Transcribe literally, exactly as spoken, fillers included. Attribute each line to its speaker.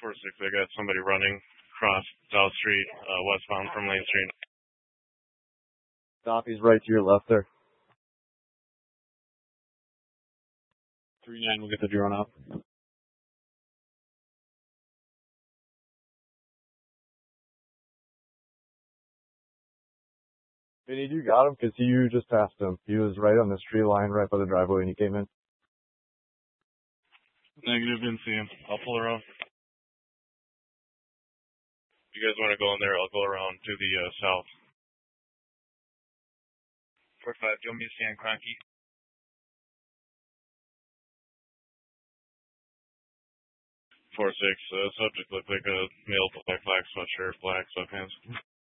Speaker 1: four six, I got somebody running across South Street, uh, westbound from Lane Street.
Speaker 2: Stop, he's right to your left there.
Speaker 1: three nine, we'll get the drone out.
Speaker 2: Vinny, you got him? Because you just passed him. He was right on this tree line right by the driveway when he came in.
Speaker 1: Negative, didn't see him. I'll pull around. If you guys want to go in there, I'll go around to the uh, south. four five, do you want me to stand Cronky? four six, uh, subject looked like a male, black, black sweatshirt, black sweatpants.